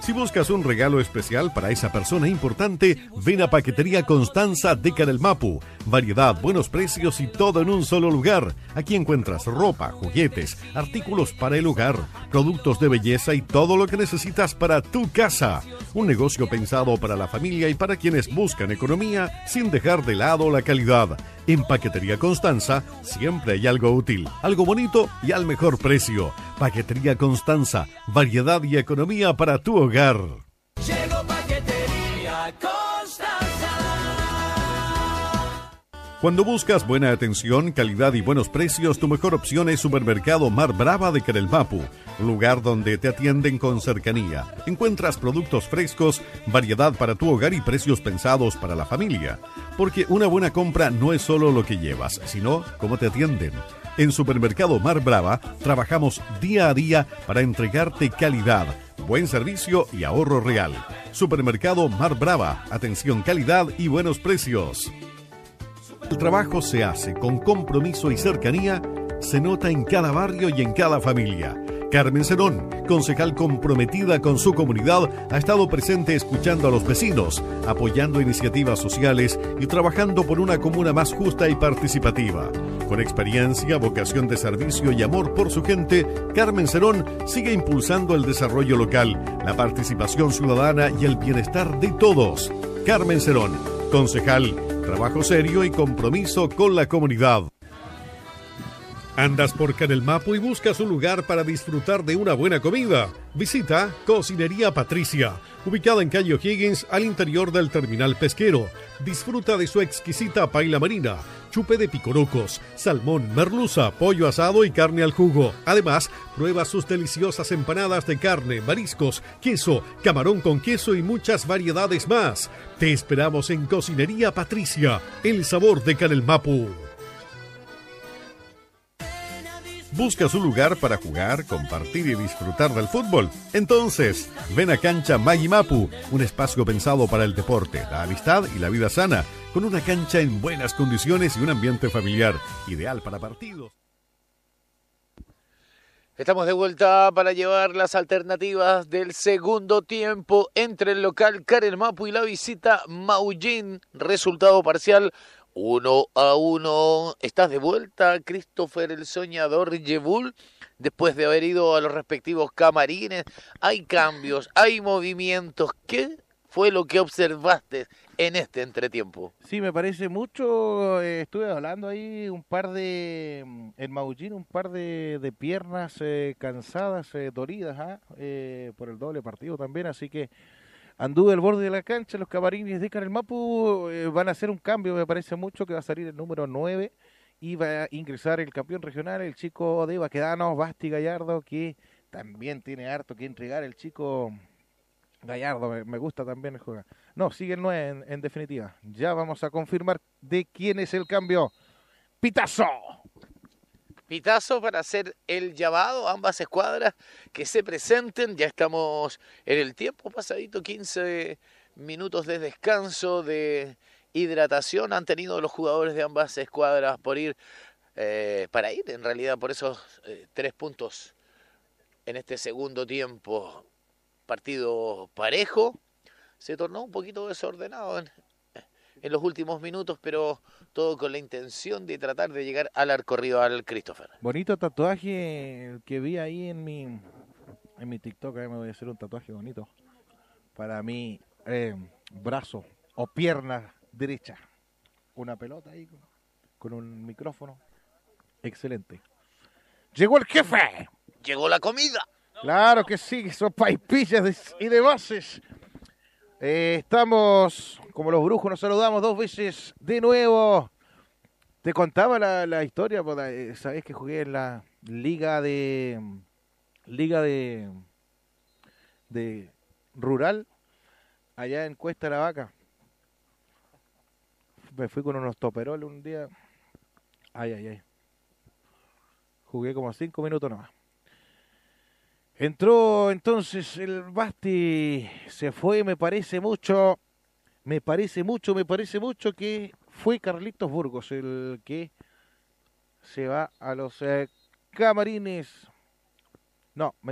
Si buscas un regalo especial para esa persona importante, ven a Paquetería Constanza de Carelmapu. Variedad, buenos precios y todo en un solo lugar. Aquí encuentras ropa, juguetes, artículos para el hogar, productos de belleza y todo lo que necesitas para tu casa. Un negocio pensado para la familia y para quienes buscan economía sin dejar de lado la calidad. En Paquetería Constanza siempre hay algo útil, algo bonito y al mejor precio. Paquetería Constanza, variedad y economía para tu hogar. Llegó Paquetería Constanza. Cuando buscas buena atención, calidad y buenos precios, tu mejor opción es Supermercado Mar Brava de Carelmapu, un lugar donde te atienden con cercanía. Encuentras productos frescos, variedad para tu hogar y precios pensados para la familia. Porque una buena compra no es solo lo que llevas, sino cómo te atienden. En Supermercado Mar Brava trabajamos día a día para entregarte calidad, buen servicio y ahorro real. Supermercado Mar Brava, atención, calidad y buenos precios. El trabajo se hace con compromiso y cercanía, se nota en cada barrio y en cada familia. Carmen Cerón, concejal comprometida con su comunidad, ha estado presente escuchando a los vecinos, apoyando iniciativas sociales y trabajando por una comuna más justa y participativa. Con experiencia, vocación de servicio y amor por su gente, Carmen Cerón sigue impulsando el desarrollo local, la participación ciudadana y el bienestar de todos. Carmen Cerón, concejal, trabajo serio y compromiso con la comunidad. ¿Andas por Carelmapu y buscas un lugar para disfrutar de una buena comida? Visita Cocinería Patricia, ubicada en calle O'Higgins, al interior del terminal pesquero. Disfruta de su exquisita paella marina, chupe de picorocos, salmón, merluza, pollo asado y carne al jugo. Además, prueba sus deliciosas empanadas de carne, mariscos, queso, camarón con queso y muchas variedades más. Te esperamos en Cocinería Patricia, el sabor de Carelmapu. ¿Buscas un lugar para jugar, compartir y disfrutar del fútbol? Entonces, ven a Cancha Mayimapu, un espacio pensado para el deporte, la amistad y la vida sana, con una cancha en buenas condiciones y un ambiente familiar, ideal para partidos. Estamos de vuelta para llevar las alternativas del segundo tiempo entre el local Carelmapu y la visita Maullín. Resultado parcial 1-1. ¿Estás de vuelta, Christopher el Soñador Yebul? Después de haber ido a los respectivos camarines, hay cambios, hay movimientos. ¿Qué fue lo que observaste en este entretiempo? Sí, me parece mucho. Estuve hablando ahí en Maullín, un par de piernas cansadas, dolidas, por el doble partido también, así que anduve al borde de la cancha. Los camarines de Carelmapu van a hacer un cambio, me parece mucho, que va a salir el número 9 y va a ingresar el campeón regional, el chico de Baquedano, Basti Gallardo, que también tiene harto que entregar. El chico Gallardo me gusta también el juego. No, sigue el 9 en definitiva. Ya vamos a confirmar de quién es el cambio. ¡Pitazo! Pitazo para hacer el llamado a ambas escuadras que se presenten. Ya estamos en el tiempo pasadito, 15 minutos de descanso, de hidratación han tenido los jugadores de ambas escuadras para ir en realidad por esos 3 puntos en este segundo tiempo. Partido parejo, se tornó un poquito desordenado en los últimos minutos, pero todo con la intención de tratar de llegar al arco rival, Christopher. Bonito tatuaje que vi ahí en mi TikTok. Me voy a hacer un tatuaje bonito para mi brazo o pierna derecha. Una pelota ahí con un micrófono. Excelente. ¡Llegó el jefe! ¡Llegó la comida! Claro que sí, son paipillas y de bases. Estamos, como los brujos, nos saludamos 2 veces de nuevo. Te contaba la historia, sabés que jugué en la liga de rural, allá en Cuesta de la Vaca. Me fui con unos toperoles un día. Ay. Jugué como 5 minutos nomás. Entró entonces el Basti, se fue, me parece mucho que fue Carlitos Burgos el que se va a los camarines. No,